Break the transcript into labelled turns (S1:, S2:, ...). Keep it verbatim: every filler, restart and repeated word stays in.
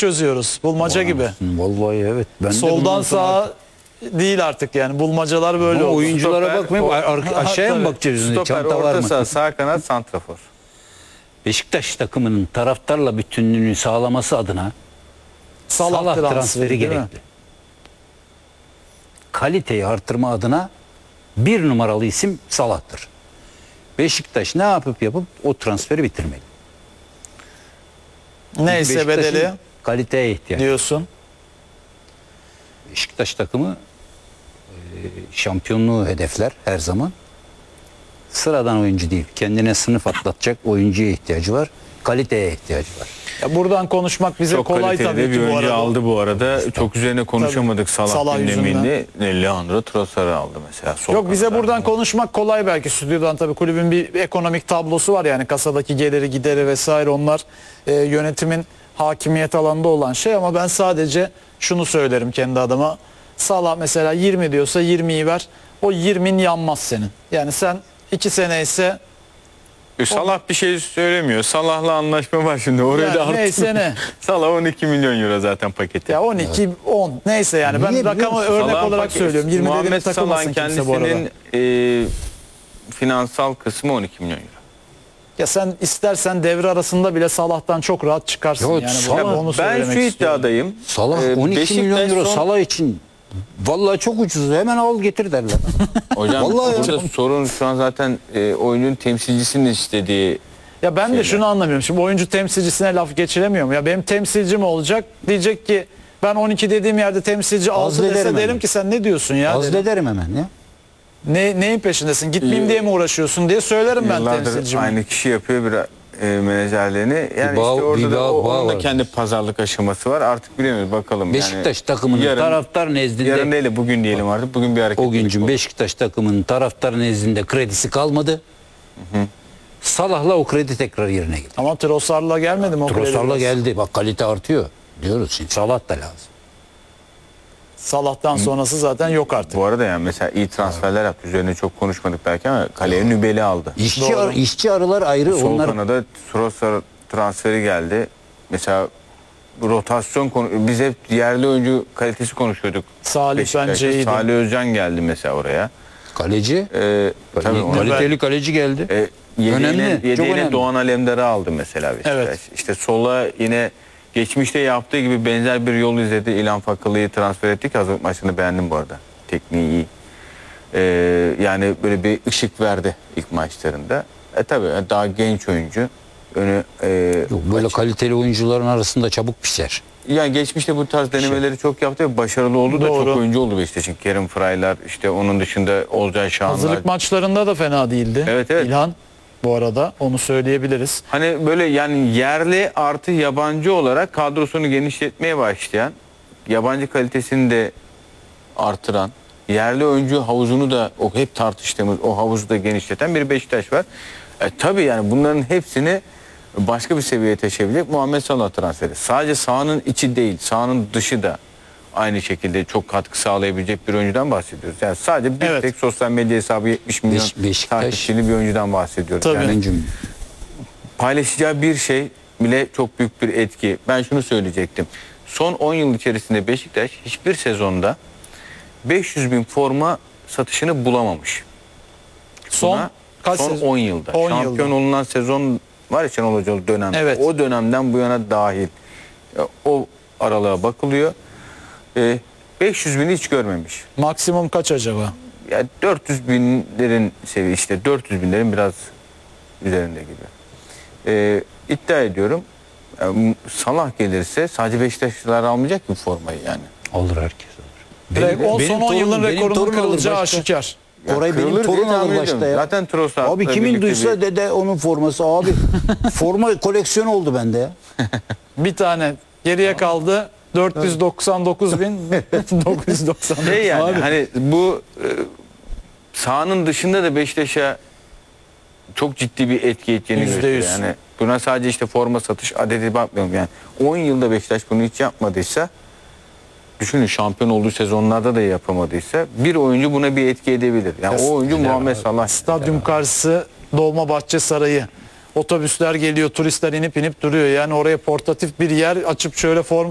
S1: çözüyoruz. Bulmaca
S2: Vay
S1: gibi.
S2: anasını, vallahi evet. Ben de
S1: Soldan
S2: bundan sonra
S1: sağa
S2: artık-
S1: değil artık yani. Bulmacalar böyle
S2: Ama
S1: oldu.
S2: oyunculara
S3: Stoper,
S2: bakmayayım.
S3: o-
S2: ar- ar- aşağıya mı
S1: Tabii.
S2: bakacağız?
S3: Stoper,
S2: Çanta var
S3: orta
S2: mı?
S3: saha, sağ kanat, santrafor.
S2: Beşiktaş takımının taraftarla bütünlüğünü sağlaması adına
S1: Salah,
S2: Salah transferi,
S1: transferi değil mi?
S2: gerekli. Kaliteyi artırma adına bir numaralı isim Salah'tır. Beşiktaş ne yapıp yapıp o transferi bitirmeli.
S1: Neyse
S2: Beşiktaş'ın
S1: bedeli
S2: kaliteye ihtiyacı.
S1: diyorsun.
S2: Beşiktaş takımı e, şampiyonluğu hedefler her zaman. Sıradan oyuncu değil. Kendine sınıf atlatacak oyuncuya ihtiyacı var. Kaliteye ihtiyacı var.
S1: Ya buradan konuşmak bize
S3: Çok
S1: kolay
S3: kaliteli
S1: tabii
S3: de bir
S1: ki bu
S3: oyuncu
S1: arada.
S3: aldı bu arada. Çok üzerine konuşamadık Salah,
S1: Salah
S3: gündeminde. Leandro Trossard'ı aldı mesela. Sol
S1: Yok bize
S3: kanadan.
S1: buradan konuşmak kolay belki stüdyodan tabii kulübün bir ekonomik tablosu var yani kasadaki geliri gideri vesaire onlar e, yönetimin hakimiyet alanında olan şey ama ben sadece şunu söylerim kendi adıma. Salah mesela yirmi diyorsa yirmiyi ver. O yirmin yanmaz senin. Yani sen iki sene ise
S3: E, Salah bir şey söylemiyor. Salah'la anlaşma var şimdi. Oraya
S1: Yani
S3: da arttı.
S1: neyse ne.
S3: Salah on iki milyon euro zaten paketi.
S1: ya on iki on neyse yani ben
S2: Niye biliyor
S1: rakamı
S2: musun?
S1: örnek
S3: Salah'ın
S1: olarak
S3: paketi-
S1: söylüyorum. yirmi
S3: Muhammed
S1: dediğim takılmasın
S3: Salah'ın
S1: kimse bu arada.
S3: kendisinin e, finansal kısmı on iki milyon euro.
S1: Ya sen istersen devre arasında bile Salah'tan çok rahat çıkarsın
S2: Ya
S1: yani.
S2: Salah-
S1: Bu- onu
S3: Ben
S1: söylemek
S3: şu
S1: istiyorum.
S3: iddiadayım.
S2: Salah
S3: E,
S2: on iki
S3: Beşiktaş
S2: milyon euro
S3: son-
S2: Salah için vallahi çok ucuz. Hemen al getir derler.
S3: Hocam
S2: Vallahi
S3: burada sorun şu an zaten e, oyunun temsilcisinin istediği.
S1: Ya ben de
S3: Şeyler.
S1: şunu anlamıyorum. Şimdi oyuncu temsilcisine laf geçiremiyorum. Ya benim temsilcim olacak. Diyecek ki ben on iki dediğim yerde temsilci altı dese
S2: Azlederim
S1: derim
S2: hemen.
S1: ki sen ne diyorsun ya? derim.
S2: Azlederim hemen ya.
S1: Ne, neyin peşindesin? Gitmeyeyim diye mi uğraşıyorsun diye söylerim ben
S3: Yıllardır
S1: temsilcime.
S3: aynı kişi yapıyor bir e, menajerliğini. Yani
S2: Bir bağ-
S3: işte orada
S2: bir
S3: da
S2: bağ-
S3: o-
S2: bağ
S3: onun da
S2: var.
S3: kendi pazarlık aşaması var. Artık bilemiyoruz bakalım.
S2: Beşiktaş
S3: yani,
S2: takımının
S3: yarın,
S2: taraftar nezdinde
S3: yarın değil de bugün diyelim artık. Bugün bir hareket.
S2: o güncün Beşiktaş takımının taraftar nezdinde kredisi kalmadı. Salah'la o kredi tekrar yerine geldi.
S1: Ama Trossard'la gelmedi mi o kredi
S2: Trossard'la
S1: biraz?
S2: geldi. Bak kalite artıyor. Diyoruz şimdi Salah da lazım.
S1: Salah'tan sonrası zaten yok artık.
S3: Bu arada yani mesela iyi transferler yaptı. Üzerine çok konuşmadık belki ama kaleye Nübel'i aldı.
S2: İşçi,
S1: Doğru.
S2: ar- işçi arılar ayrı.
S3: Sol
S2: Onlar
S3: kanada Trossard transferi geldi. Mesela bu rotasyon konu biz hep yerli oyuncu kalitesi konuşuyorduk.
S1: Salih
S3: Beşiktaş'ta.
S1: bence iyiydi.
S3: Salih Özcan geldi mesela oraya.
S2: kaleci.
S3: Ee, tabii onu-
S2: Kaliteli kaleci geldi.
S3: E, yedeğine,
S2: Önemli, çok
S3: yedeğine
S2: önemli.
S3: Doğan Alemdar'ı aldı mesela Beşiktaş.
S1: Evet.
S3: İşte sola yine geçmişte yaptığı gibi benzer bir yol izledi. İlhan Fakalı'yı transfer ettik. Hazırlık maçını beğendim bu arada. Tekniği iyi. Ee, yani böyle bir ışık verdi ilk maçlarında. E tabii daha genç oyuncu. Önü e,
S2: Yok, böyle
S3: açık.
S2: kaliteli oyuncuların arasında çabuk pişer.
S3: Yani geçmişte bu tarz denemeleri çok yaptı ve başarılı oldu da
S1: Doğru.
S3: çok oyuncu oldu Beşiktaş'ın. Kerim Fraylar, işte onun dışında Olcay Şahanlar.
S1: Hazırlık maçlarında da fena değildi.
S3: Evet, evet.
S1: İlhan bu arada onu söyleyebiliriz.
S3: Hani böyle yani yerli artı yabancı olarak kadrosunu genişletmeye başlayan, yabancı kalitesini de artıran, yerli oyuncu havuzunu da o hep tartıştığımız o havuzu da genişleten bir Beşiktaş var. E, tabii yani bunların hepsini başka bir seviyeye taşıyabilecek Muhammed Salah transferi. Sadece sahanın içi değil, sahanın dışı da aynı şekilde çok katkı sağlayabilecek bir oyuncudan bahsediyoruz. Yani sadece bir
S1: Evet.
S3: tek sosyal medya hesabı yetmiş milyon
S2: Beş- Beşiktaş-
S3: takipçili bir oyuncudan bahsediyoruz.
S1: Tabii.
S3: Yani
S2: Oyuncum.
S3: paylaşacağı bir şey bile çok büyük bir etki. Ben şunu söyleyecektim. Son on yıl içerisinde Beşiktaş hiçbir sezonda beş yüz bin forma satışını bulamamış.
S1: Son
S3: Buna
S1: kaç
S3: son
S1: sezon?
S3: on yılda.
S1: on
S3: Şampiyon
S1: yılda.
S3: olunan sezon var ya Şenol Hocalı dönem.
S1: Evet.
S3: O dönemden bu yana dahil. E, O aralığa bakılıyor. E, beş yüz bini hiç görmemiş.
S1: Maksimum kaç acaba?
S3: Yani dört yüz binlerin seviye işte dört yüz binlerin biraz üzerinde gibi. Ee, iddia ediyorum yani Salah gelirse sadece Beşiktaşlılar almayacak ki formayı yani.
S2: Alır herkes alır.
S1: Direkt on son on
S2: torun-
S1: yılın
S2: benim
S1: rekorunun
S2: torun alır
S1: kırılacağı
S2: başta.
S1: aşikar.
S3: Ya
S2: Orayı benim
S3: kırılır
S2: torun
S3: diye tahmin
S2: alır
S3: ediyorum.
S2: başta ya.
S3: Zaten Trossard'la
S2: Abi kimin
S3: birlikte
S2: duysa
S3: bir-
S2: dede onun forması abi. Forma koleksiyonu oldu bende ya.
S1: Bir tane geriye kaldı dört yüz doksan dokuz bin dokuz yüz doksan dokuz.
S3: şey yani
S1: Abi,
S3: hani bu e, sahanın dışında da Beşiktaş'a çok ciddi bir etki edeceğini
S1: Yüzde
S3: gösteriyor.
S1: yüz.
S3: Yani buna sadece işte forma satış adedi bakmıyorum yani. on yılda Beşiktaş bunu hiç yapmadıysa düşünün şampiyon olduğu sezonlarda da yapamadıysa bir oyuncu buna bir etki edebilir. Yani o oyuncu Muhammed Salah.
S1: stadyum karşısı Dolmabahçe Sarayı. Otobüsler geliyor, turistler inip inip duruyor. Yani oraya portatif bir yer açıp şöyle form